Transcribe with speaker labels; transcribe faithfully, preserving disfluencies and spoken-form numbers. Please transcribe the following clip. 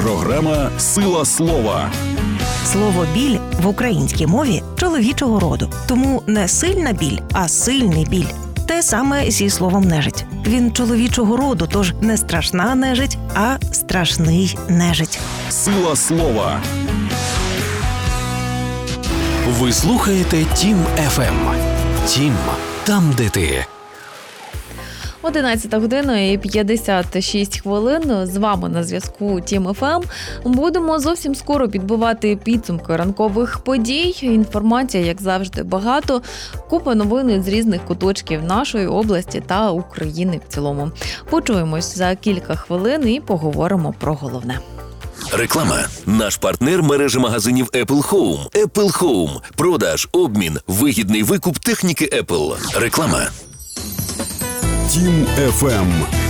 Speaker 1: Програма «Сила слова».
Speaker 2: Слово «біль» в українській мові чоловічого роду. Тому не сильна біль, а сильний біль. Те саме зі словом «нежить». Він чоловічого роду, тож не страшна нежить, а страшний нежить.
Speaker 1: «Сила слова».
Speaker 3: Ви слухаєте Тім еф ем. Тім – там, де ти.
Speaker 4: одинадцята година і п'ятдесят шість хвилин. З вами на зв'язку Тім еф ем. Будемо зовсім скоро підбивати підсумки ранкових подій. Інформація, як завжди, багато. Купа новин з різних куточків нашої області та України в цілому. Почуємось за кілька хвилин і поговоримо про головне.
Speaker 3: Реклама. Наш партнер – мережа магазинів Apple Home. Apple Home. Продаж, обмін, вигідний викуп техніки Apple. Реклама.
Speaker 1: Тім еф ем.